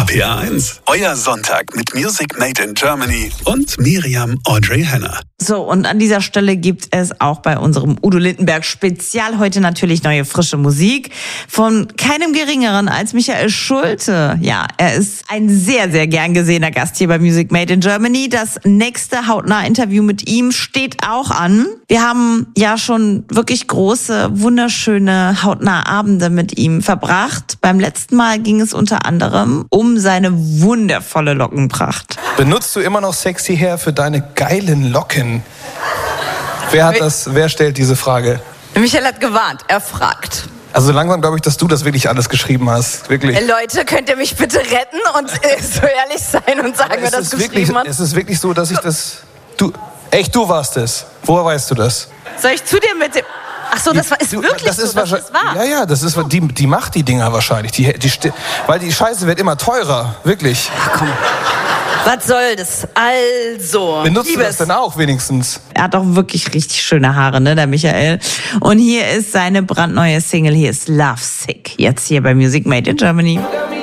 RPA1, euer Sonntag mit Music Made in Germany und Miriam Audrey Henner. So, und an dieser Stelle gibt es auch bei unserem Udo Lindenberg Spezial heute natürlich neue frische Musik von keinem Geringeren als Michael Schulte. Ja, er ist ein sehr, sehr gern gesehener Gast hier bei Music Made in Germany. Das nächste Hautnah-Interview mit ihm steht auch an. Wir haben ja schon wirklich große, wunderschöne Hautnah-Abende mit ihm verbracht. Beim letzten Mal ging es unter anderem um seine wundervolle Lockenpracht. Benutzt du immer noch Sexy Hair für deine geilen Locken? Wer stellt diese Frage? Michael hat gewarnt, er fragt. Also langsam glaube ich, dass du das wirklich alles geschrieben hast. Wirklich. Leute, könnt ihr mich bitte retten und so ehrlich sein und sagen, wer das geschrieben hat? Es ist wirklich so, dass ich das... Du warst es. Woher weißt du das? Soll ich zu dir mit dem... Ach so, das ist wirklich das ist so, das ist wahr? Ja, das ist, die macht die Dinger wahrscheinlich. Weil die Scheiße wird immer teurer, wirklich. Ach komm. Was soll das? Also, benutzt du das denn auch wenigstens? Er hat auch wirklich richtig schöne Haare, ne, der Michael. Und hier ist seine brandneue Single, hier ist Love Sick. Jetzt hier bei Music Made in Germany.